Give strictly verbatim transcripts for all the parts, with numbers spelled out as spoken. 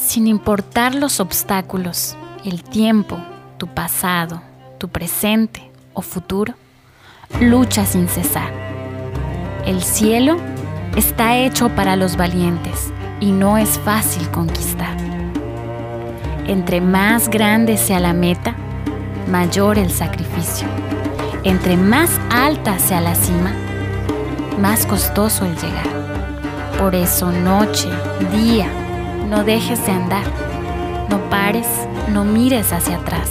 Sin importar los obstáculos, el tiempo, tu pasado, tu presente o futuro, lucha sin cesar. El cielo está hecho para los valientes y no es fácil conquistar. Entre más grande sea la meta, mayor el sacrificio. Entre más alta sea la cima, más costoso el llegar. Por eso noche, día, no dejes de andar. No pares, no mires hacia atrás.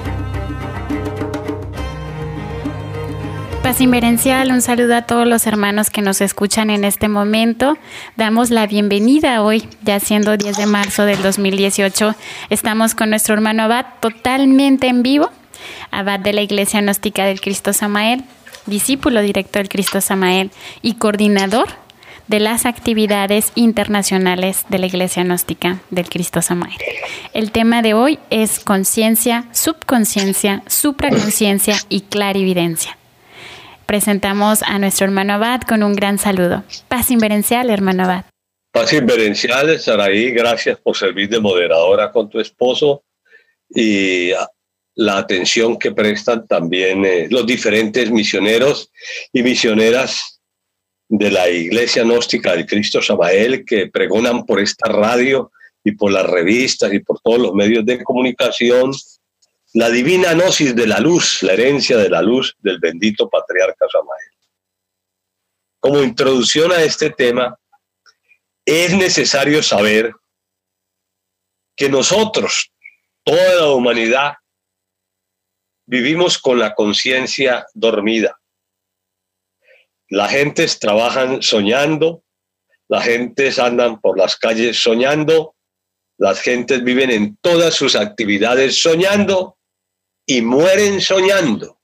Paz Inverencial, un saludo a todos los hermanos que nos escuchan en este momento. Damos la bienvenida hoy, ya siendo diez de marzo del dos mil dieciocho. Estamos con nuestro hermano Abad totalmente en vivo. Abad de la Iglesia Gnóstica del Cristo Samael, discípulo directo del Cristo Samael y coordinador de las actividades internacionales de la Iglesia Gnóstica del Cristo Samael. El tema de hoy es conciencia, subconsciencia, supraconciencia y clarividencia. Presentamos a nuestro hermano Abad con un gran saludo. Paz Inverencial, hermano Abad. Paz Inverencial, Saraí, gracias por servir de moderadora con tu esposo y la atención que prestan también eh, los diferentes misioneros y misioneras de la Iglesia Gnóstica del Cristo Samael que pregonan por esta radio y por las revistas y por todos los medios de comunicación la divina gnosis de la luz, la herencia de la luz del bendito Patriarca Samael. Como introducción a este tema, es necesario saber que nosotros, toda la humanidad, vivimos con la conciencia dormida. Las gentes trabajan soñando, las gentes andan por las calles soñando, las gentes viven en todas sus actividades soñando y mueren soñando.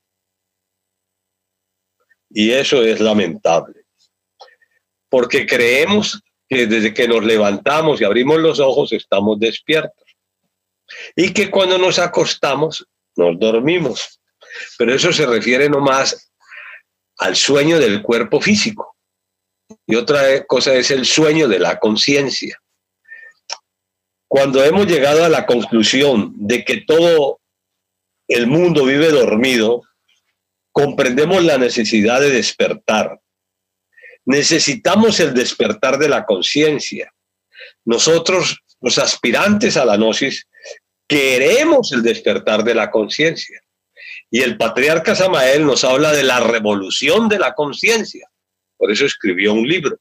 Y eso es lamentable, porque creemos que desde que nos levantamos y abrimos los ojos estamos despiertos y que cuando nos acostamos nos dormimos. Pero eso se refiere nomás al sueño del cuerpo físico. Y otra cosa es el sueño de la conciencia. Cuando hemos llegado a la conclusión de que todo el mundo vive dormido, comprendemos la necesidad de despertar. Necesitamos el despertar de la conciencia. Nosotros, los aspirantes a la gnosis, queremos el despertar de la conciencia. Y el Patriarca Samael nos habla de la revolución de la conciencia. Por eso escribió un libro.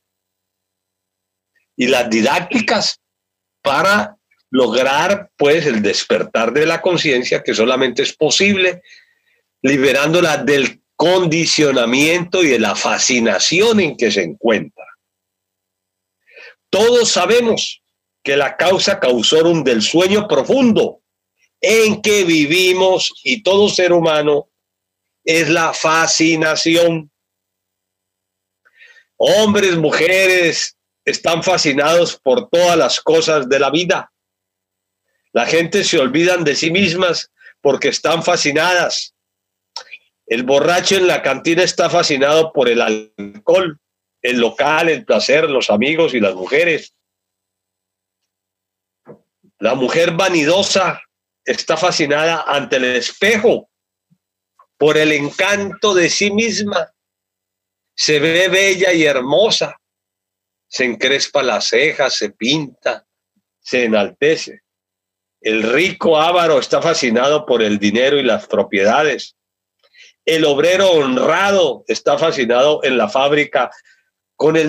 Y las didácticas para lograr, pues, el despertar de la conciencia, que solamente es posible liberándola del condicionamiento y de la fascinación en que se encuentra. Todos sabemos que la causa causorum del sueño profundo en que vivimos y todo ser humano es la fascinación. Hombres, mujeres están fascinados por todas las cosas de la vida. La gente se olvidan de sí mismas porque están fascinadas. El borracho en la cantina está fascinado por el alcohol, el local, el placer, los amigos y las mujeres. La mujer vanidosa está fascinada ante el espejo por el encanto de sí misma. Se ve bella y hermosa, se encrespa las cejas, se pinta, se enaltece. El rico avaro está fascinado por el dinero y las propiedades. El obrero honrado está fascinado en la fábrica con el